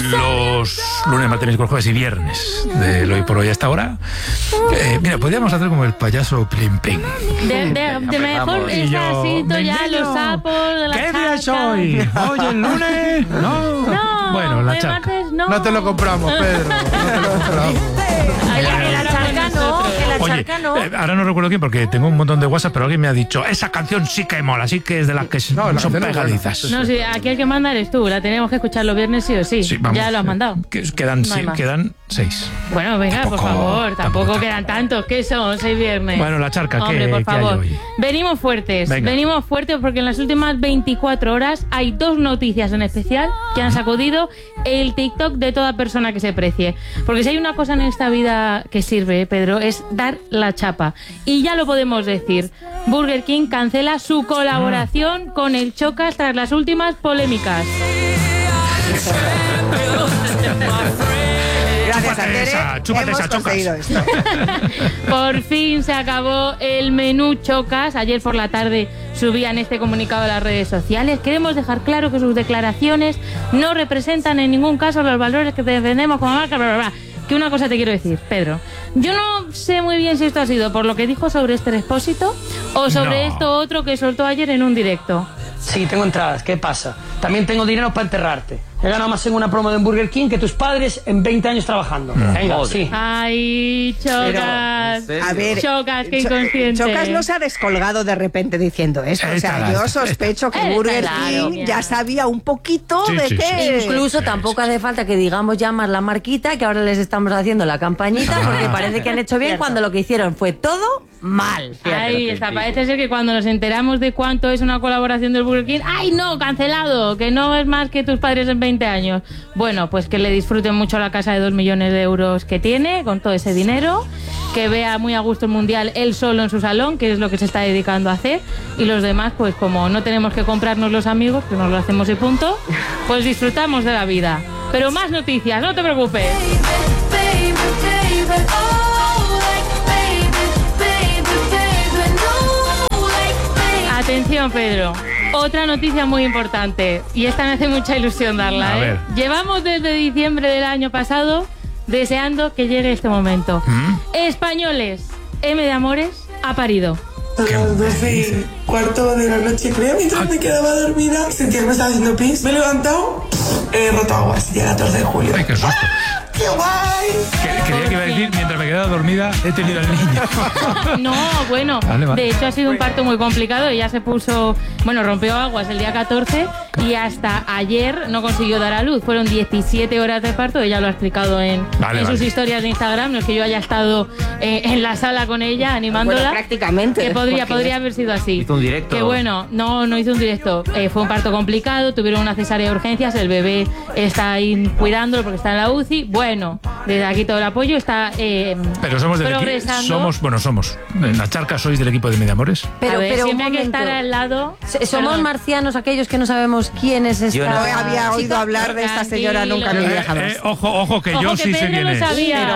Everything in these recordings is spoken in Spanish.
los lunes, martes, jueves y viernes de Hoy por Hoy hasta ahora. Mira, podríamos hacer como el payaso Plim Plim. De mejor escasito ya los sapos de la ¿Qué día es hoy? ¿Hoy el lunes? No. Bueno, la charca. No te lo compramos, Pedro. No te lo compramos. La charca no. Oye, ahora no recuerdo quién porque tengo un montón de WhatsApp, pero alguien me ha dicho esa canción sí que mola, sí que es de las que son pegadizas. No, sí, aquí el que manda eres tú. La tenemos que escuchar los viernes sí o sí. Vamos, ya lo has mandado. Quedan 6. Bueno, venga, por favor. Tampoco quedan tantos. ¿Qué son? 6 viernes. Bueno, la charca, hombre, por favor. ¿qué hay hoy? Venimos fuertes. Venga. Venimos fuertes porque en las últimas 24 horas hay 2 noticias en especial que han sacudido el TikTok de toda persona que se precie. Porque si hay una cosa en esta vida que sirve, Pedro, es dar la chapa. Y ya lo podemos decir. Burger King cancela su colaboración con el Chocas tras las últimas polémicas. Gracias, Andere. Chúpate Hemos esa, Chocas. conseguido esto. Por fin se acabó el menú Chocas. Ayer por la tarde subían este comunicado a las redes sociales. Queremos dejar claro que sus declaraciones no representan en ningún caso los valores que defendemos como marca, bla, bla, bla. Que una cosa te quiero decir, Pedro. Yo no sé muy bien si esto ha sido por lo que dijo sobre Esther Expósito o sobre esto otro que soltó ayer en un directo. Sí, tengo entradas. ¿Qué pasa? También tengo dinero para enterrarte. He ganado más en una promo de Burger King que tus padres en 20 años trabajando. Venga, sí. Ay, Chocas. Pero, a ver, Chocas, qué inconsciente. Chocas no se ha descolgado de repente diciendo eso. O sea, yo sospecho que Burger King ya sabía un poquito de qué. Incluso tampoco hace falta que digamos ya más la marquita, que ahora les estamos haciendo la campañita, porque parece que han hecho bien cuando lo que hicieron fue todo mal. Ahí está, parece ser que cuando nos enteramos de cuánto es una colaboración del Burger King, ¡ay no! ¡Cancelado! Que no es más que tus padres en 20 años. Bueno, pues que le disfruten mucho la casa de 2 millones de euros que tiene, con todo ese dinero, que vea muy a gusto el Mundial él solo en su salón, que es lo que se está dedicando a hacer, y los demás, pues como no tenemos que comprarnos los amigos, que nos lo hacemos y punto, pues disfrutamos de la vida. Pero más noticias, no te preocupes. Atención, Pedro. Otra noticia muy importante. Y esta me hace mucha ilusión darla, A ver. Llevamos desde diciembre del año pasado deseando que llegue este momento. Españoles, M de Amores ha parido. A las 12:15 de la noche, creo, mientras me quedaba dormida, sentía que me estaba haciendo pis. Me he levantado, he roto aguas, día 14 de julio. Ay, qué susto. ¡Qué guay! Creía que iba a decir, mientras me quedaba dormida, he tenido al niño. No, bueno, Vale. de hecho ha sido un parto muy complicado. Ella se puso, rompió aguas el día 14 y hasta ayer no consiguió dar a luz. Fueron 17 horas de parto, ella lo ha explicado en sus historias de Instagram. No es que yo haya estado en la sala con ella animándola. Bueno, prácticamente. Que podría haber sido así. ¿Hizo un directo? Que bueno, no hizo un directo. Fue un parto complicado, tuvieron una cesárea de urgencias, el bebé está ahí cuidándolo porque está en la UCI. Bueno, desde aquí todo el apoyo está Pero somos del progresando. somos. En la charca sois del equipo de Mediamores. Pero un siempre hay que momento. estar al lado. Somos Perdón. marcianos aquellos que no sabemos quién es esta. Yo no había oído hablar de esta señora nunca en mi vida jamás. Ojo, que Ojo, yo que sí sé Pedro quién lo es. sabía.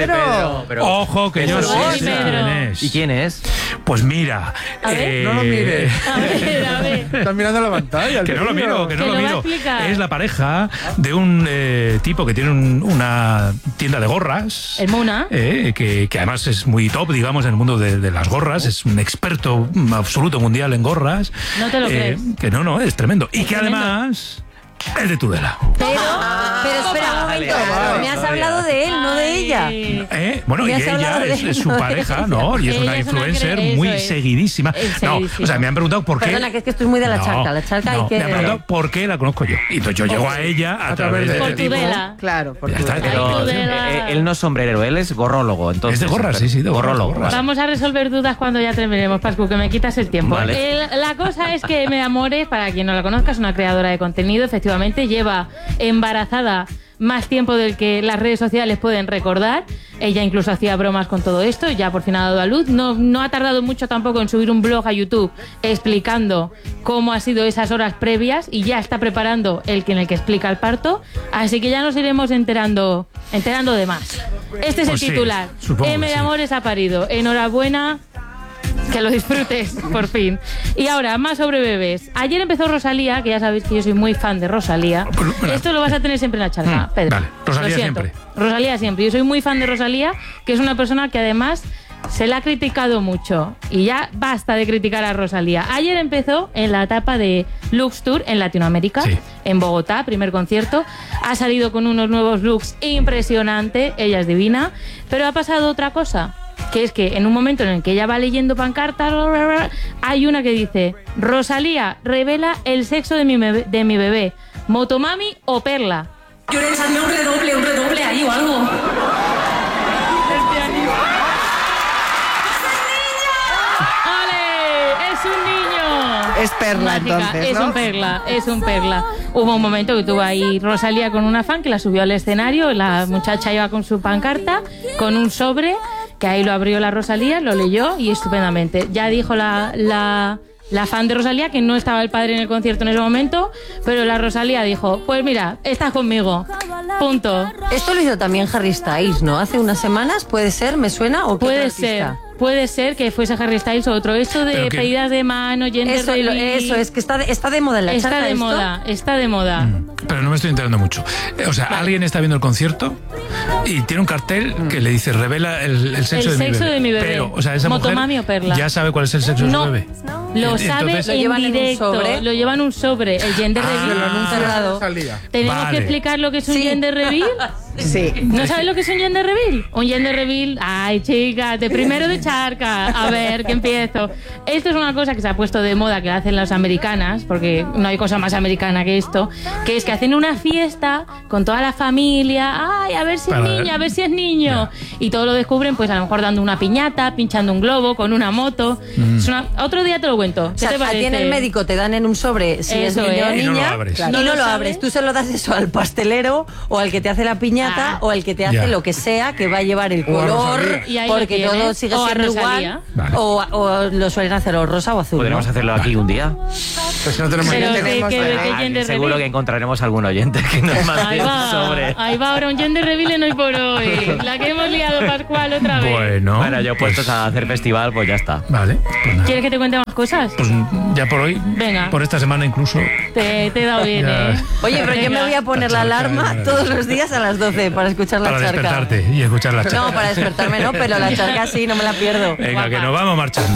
Pedro. Ojo, que yo Eso sí es, sé Pedro. quién es. ¿Y quién es? Pues mira. A ver. No lo mires. A ver. Estás mirando la pantalla. Que no lo miro, que no Que lo lo va a miro. explicar. Es la pareja de un tipo que tiene una tienda de gorras. El Muna. Que además es muy top, digamos, en el mundo de las gorras. Es un experto absoluto mundial en gorras. No te lo crees. Que no, es tremendo. Y que tremendo. además es de Tudela. Pero espera un momento. Vale, Me has vale. hablado de él, no de ella. Bueno, y Me has ella hablado de es su ella. pareja, ¿no? Y es Ella una es una influencer eso muy es. seguidísima. Es No, seguidísima. o sea, me han preguntado por qué. Perdona, que es que estoy muy de la charca. La charca hay que... Me han preguntado por qué la conozco yo. Y entonces yo llego a ella a través de Por este tipo. Tudela. Claro, por Ya está, tu- pero- Ay, Tudela. Él no es sombrerero, él es gorrólogo. Entonces, Es de gorras, sí, de gorrólogo. gorras. Vamos a resolver dudas cuando ya terminemos, Pascu, que me quitas el tiempo. Vale. La cosa es que M. Amores, para quien no la conozca, es una creadora de contenido. Efectivamente, lleva embarazada más tiempo del que las redes sociales pueden recordar. Ella incluso hacía bromas con todo esto, ya por fin ha dado a luz. No ha tardado mucho tampoco en subir un blog a YouTube explicando cómo ha sido esas horas previas y ya está preparando en el que explica el parto. Así que ya nos iremos enterando de más. Este es Pues el sí, titular. supongo que M. de sí. Amores ha parido. Enhorabuena. Que lo disfrutes, por fin. Y ahora, más sobre bebés. Ayer empezó Rosalía, que ya sabéis que yo soy muy fan de Rosalía. Bueno. Esto lo vas a tener siempre en la charla, Pedro. Vale, Rosalía Lo siento. siempre. Rosalía siempre. Yo soy muy fan de Rosalía, que es una persona que además se la ha criticado mucho. Y ya basta de criticar a Rosalía. Ayer empezó en la etapa de Lux Tour en Latinoamérica, Sí. en Bogotá, primer concierto. Ha salido con unos nuevos looks impresionante. Ella es divina. Pero ha pasado otra cosa, que es que en un momento en el que ella va leyendo pancartas, hay una que dice: Rosalía revela el sexo de mi bebé, Motomami o Perla. Lloren, hazme un redoble ahí o algo. ¡Ale! ¡Es un niño! Es Perla, Mágica. entonces, Es ¿no? un Perla, es un Perla. Hubo un momento que tuvo ahí Rosalía con una fan que la subió al escenario, la muchacha iba con su pancarta, con un sobre, que ahí lo abrió la Rosalía, lo leyó y estupendamente. Ya dijo la fan de Rosalía que no estaba el padre en el concierto en ese momento, pero la Rosalía dijo: pues mira, estás conmigo, punto. Esto lo hizo también Harry Styles, ¿no? Hace unas semanas, ¿puede ser? ¿Me suena? ¿O qué Puede otro ser. artista? Puede ser que fuese Harry Styles o otro. Eso de Pero que- pedidas de mano, gender Eso, reveal. eso, es que está de moda en la Está charla de esto. moda, está de moda. Pero no me estoy enterando mucho. O sea, alguien está viendo el concierto y tiene un cartel que le dice: revela el sexo, El sexo de mi bebé. Pero, o sea, esa Motomami mujer o Perla. ya sabe cuál es el sexo de No. su bebé. Lo Entonces- sabe Lo llevan en en un directo. sobre. Lo llevan en un sobre. El gender reveal. cerrado. Rosalía. ¿Tenemos Vale. que explicar lo que es un Sí. gender reveal? Sí. ¿No sabes lo que es un gender reveal? Un gender reveal, ay chicas, de primero de charca. A ver, que empiezo. Esto es una cosa que se ha puesto de moda, que hacen las americanas, porque no hay cosa más americana que esto, que es que hacen una fiesta con toda la familia, ay, a ver si es Para- niña, a ver si es niño. Y todo lo descubren, pues a lo mejor dando una piñata, pinchando un globo, con una moto. Es otro día te lo cuento. O ¿Qué sea, te a ti parece? en el médico te dan en un sobre si Eso es niño o es. Y no lo niña. abres. Y no ¿No lo lo sabes? abres. Tú se lo das eso al pastelero o al que te hace la piñata Ah. o al que te hace Ya. lo que sea que va a llevar el O a color Rosalía. Y ahí lo porque tienes. todo sigue O a siendo Rosalía. igual. Vale. O lo suelen hacer o rosa o azul. Podríamos ¿no? hacerlo aquí un día. Pues si no tenemos Pero ni- tenemos que nada. gender Seguro reveal. que encontraremos algún oyente que nos mande Ahí un va, sobre. ahí va ahora un gender reveal en Hoy por Hoy. La que hemos liado, Pascual, otra vez. Bueno, Bueno, yo puestos pues, a hacer festival, pues ya está. Vale, pues nada. ¿Quieres que te cuente más cosas? Pues ya por hoy, Venga. por esta semana incluso. Te he dado bien, Ya. ¿eh? Oye, pero yo me voy a poner la charca, alarma madre. todos los días a las 12 para escuchar la Para charca. despertarte y escuchar la charla. No, para despertarme no, pero la charca sí, no me la pierdo. Venga, Guapa. que nos vamos marchando.